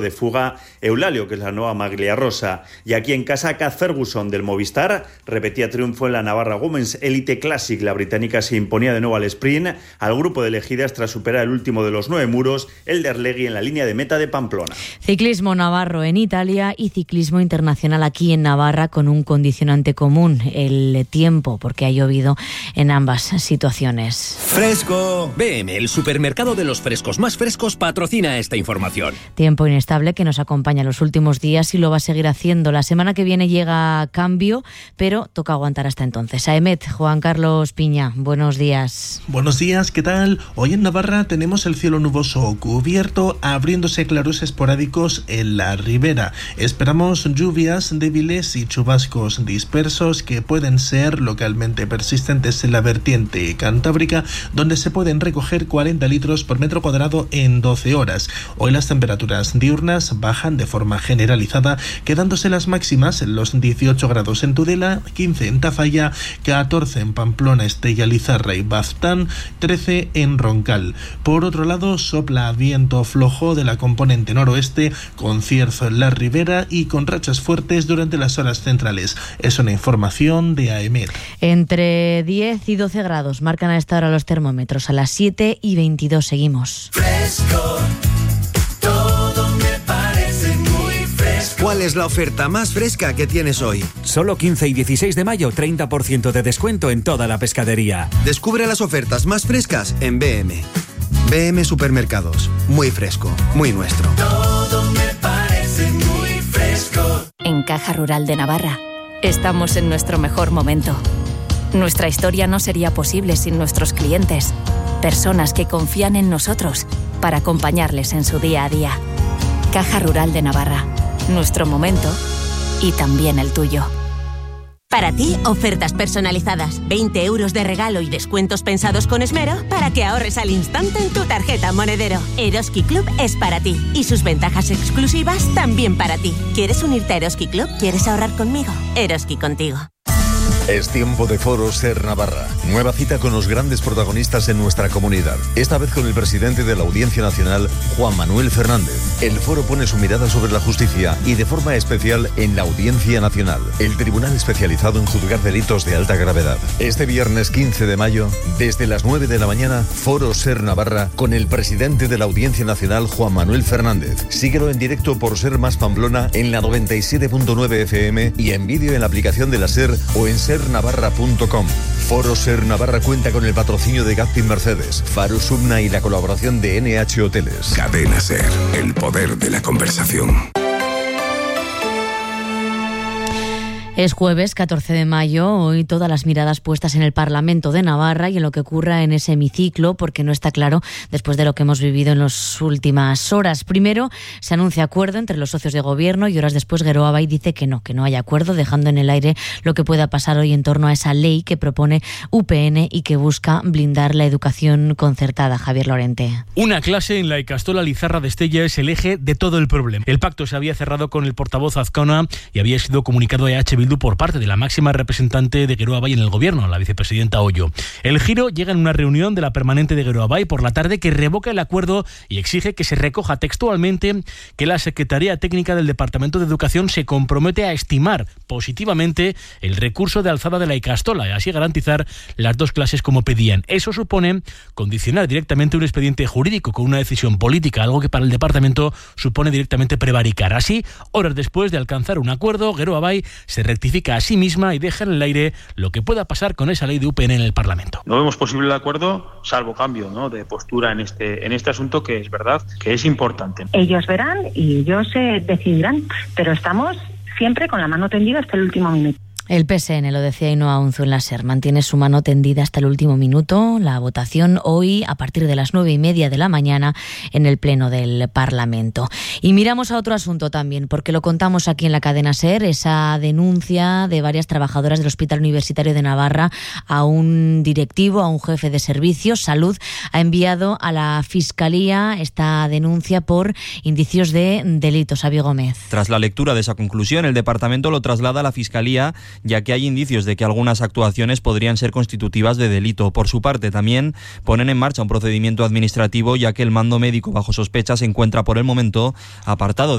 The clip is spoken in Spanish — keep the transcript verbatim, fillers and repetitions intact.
de fuga Eulalio, que es la nueva Maglia Rosa. Y aquí en casa, Kat Ferguson del Movistar repetía triunfo en la Navarra Women's Elite Classic. La británica se imponía de nuevo al sprint al grupo de elegidas tras superar el último de los nueve muros, el de Arlegui, en la línea de meta de Pamplona. Ciclismo navarro en Italia y ciclismo internacional aquí en Navarra, con un condicionante común, el tiempo, porque ha llovido en ambas situaciones. ¡Fresco! B M, el supermercado de los frescos más frescos, patrocina esta información. Tiempo inestable que nos acompaña los últimos días y lo va a seguir haciendo. La semana que viene llega cambio, pero toca aguantar hasta entonces. Aemet, Juan Carlos Piña, buenos días. Buenos días, ¿qué tal? Hoy en Navarra tenemos el cielo nuboso cubierto, abriéndose claros esporádicos en la ribera. Esperamos lluvias débiles y chubascos dispersos que pueden ser localmente persistentes en la vertiente cantábrica, donde se pueden recoger cuarenta litros por metro cuadrado en doce horas. Hoy las temperaturas diurnas bajan de forma generalizada, quedándose las máximas en los dieciocho grados en Tudela, quince en Tafalla, catorce en Pamplona, Estella, Lizarra y Baztán, trece en Roncal. Por otro lado, sopla viento flojo de la componente noroeste, con cierzo en la ribera y con rachas fuertes durante las horas centrales. Es una información de Aemet. Entre diez y doce grados marcan a esta hora los termómetros. A las siete y veintidós seguimos. Fresco. ¿Cuál es la oferta más fresca que tienes hoy? Solo quince y dieciséis de mayo, treinta por ciento de descuento en toda la pescadería. Descubre las ofertas más frescas en B M. B M Supermercados. Muy fresco, muy nuestro. Todo me parece muy fresco. En Caja Rural de Navarra estamos en nuestro mejor momento. Nuestra historia no sería posible sin nuestros clientes, personas que confían en nosotros para acompañarles en su día a día. Caja Rural de Navarra. Nuestro momento y también el tuyo. Para ti, ofertas personalizadas, veinte euros de regalo y descuentos pensados con esmero para que ahorres al instante en tu tarjeta Monedero. Eroski Club es para ti y sus ventajas exclusivas también para ti. ¿Quieres unirte a Eroski Club? ¿Quieres ahorrar conmigo? Eroski contigo. Es tiempo de Foro Ser Navarra. Nueva cita con los grandes protagonistas en nuestra comunidad. Esta vez con el presidente de la Audiencia Nacional, Juan Manuel Fernández. El foro pone su mirada sobre la justicia y de forma especial en la Audiencia Nacional, el tribunal especializado en juzgar delitos de alta gravedad. Este viernes quince de mayo, desde las nueve de la mañana, Foro Ser Navarra con el presidente de la Audiencia Nacional, Juan Manuel Fernández. Síguelo en directo por Ser Más Pamplona en la noventa y siete punto nueve F M y en vídeo en la aplicación de la Ser o en ser navarra punto com. Foro Ser Navarra cuenta con el patrocinio de Gazpin Mercedes, Faro Subna y la colaboración de N H Hoteles. Cadena Ser, el poder de la conversación. Es jueves catorce de mayo, hoy todas las miradas puestas en el Parlamento de Navarra y en lo que ocurra en ese hemiciclo, porque no está claro después de lo que hemos vivido en las últimas horas. Primero se anuncia acuerdo entre los socios de gobierno y horas después Geroa Bay dice que no, que no hay acuerdo, dejando en el aire lo que pueda pasar hoy en torno a esa ley que propone U P N y que busca blindar la educación concertada. Javier Lorente. Una clase en la Ikastola Lizarra de Estella es el eje de todo el problema. El pacto se había cerrado con el portavoz Azcona y había sido comunicado a H. Bildu por parte de la máxima representante de Geroa Bay en el gobierno, la vicepresidenta Ollo. El giro llega en una reunión de la permanente de Geroa Bay por la tarde que revoca el acuerdo y exige que se recoja textualmente que la Secretaría Técnica del Departamento de Educación se compromete a estimar positivamente el recurso de alzada de la Ikastola y así garantizar las dos clases como pedían. Eso supone condicionar directamente un expediente jurídico con una decisión política, algo que para el departamento supone directamente prevaricar. Así, horas después de alcanzar un acuerdo, Geroa Bay se rectifica a sí misma y deja en el aire lo que pueda pasar con esa ley de U P N en el Parlamento. No vemos posible el acuerdo salvo cambio, ¿no?, de postura en este en este asunto, que es verdad que es importante. Ellos verán y ellos eh, decidirán, pero estamos siempre con la mano tendida hasta el último minuto. El P S N, lo decía Ainhoa Unzu en la SER, mantiene su mano tendida hasta el último minuto. La votación hoy a partir de las nueve y media de la mañana en el Pleno del Parlamento. Y miramos a otro asunto también, porque lo contamos aquí en la cadena SER, esa denuncia de varias trabajadoras del Hospital Universitario de Navarra a un directivo, a un jefe de servicios. Salud ha enviado a la Fiscalía esta denuncia por indicios de delitos. Xavi Gómez. Tras la lectura de esa conclusión, el departamento lo traslada a la Fiscalía ya que hay indicios de que algunas actuaciones podrían ser constitutivas de delito. Por su parte, también ponen en marcha un procedimiento administrativo, ya que el mando médico bajo sospecha se encuentra por el momento apartado